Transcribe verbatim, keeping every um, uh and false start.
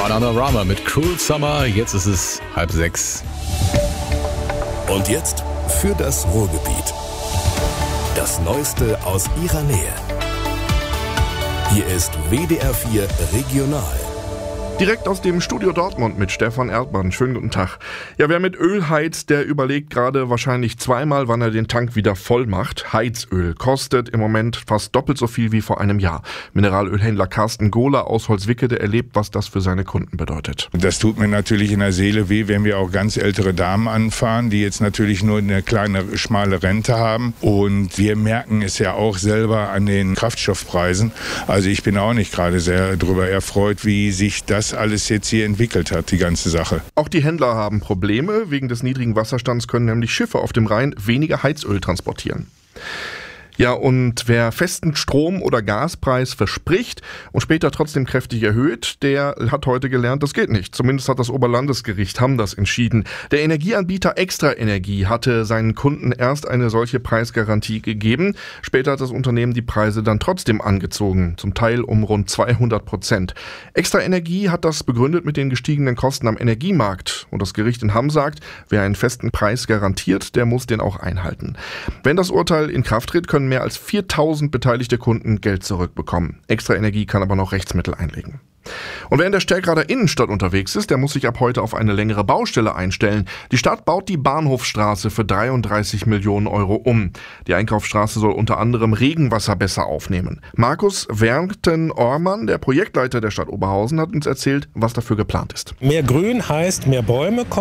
Bananarama mit Cruel Summer. Jetzt ist es halb sechs. Und jetzt für das Ruhrgebiet. Das Neueste aus ihrer Nähe. Hier ist W D R vier Regional. Direkt aus dem Studio Dortmund mit Stefan Erdmann. Schönen guten Tag. Ja, wer mit Öl heizt, der überlegt gerade wahrscheinlich zweimal, wann er den Tank wieder voll macht. Heizöl kostet im Moment fast doppelt so viel wie vor einem Jahr. Mineralölhändler Carsten Gohler aus Holzwickede erlebt, was das für seine Kunden bedeutet. Das tut mir natürlich in der Seele weh, wenn wir auch ganz ältere Damen anfahren, die jetzt natürlich nur eine kleine, schmale Rente haben. Und wir merken es ja auch selber an den Kraftstoffpreisen. Also ich bin auch nicht gerade sehr darüber erfreut, wie sich das alles jetzt hier entwickelt hat, die ganze Sache. Auch die Händler haben Probleme. Wegen des niedrigen Wasserstands können nämlich Schiffe auf dem Rhein weniger Heizöl transportieren. Ja, und wer festen Strom- oder Gaspreis verspricht und später trotzdem kräftig erhöht, der hat heute gelernt, das geht nicht. Zumindest hat das Oberlandesgericht Hamm das entschieden. Der Energieanbieter Extra Energie hatte seinen Kunden erst eine solche Preisgarantie gegeben. Später hat das Unternehmen die Preise dann trotzdem angezogen, zum Teil um rund zweihundert Prozent. Extra Energie hat das begründet mit den gestiegenen Kosten am Energiemarkt. Und das Gericht in Hamm sagt, wer einen festen Preis garantiert, der muss den auch einhalten. Wenn das Urteil in Kraft tritt, können mehr als viertausend beteiligte Kunden Geld zurückbekommen. Extra Energie kann aber noch Rechtsmittel einlegen. Und wer in der Stellgrader Innenstadt unterwegs ist, der muss sich ab heute auf eine längere Baustelle einstellen. Die Stadt baut die Bahnhofstraße für dreiunddreißig Millionen Euro um. Die Einkaufsstraße soll unter anderem Regenwasser besser aufnehmen. Markus Wernten-Ormann, der Projektleiter der Stadt Oberhausen, hat uns erzählt, was dafür geplant ist. Mehr Grün heißt mehr Bäume.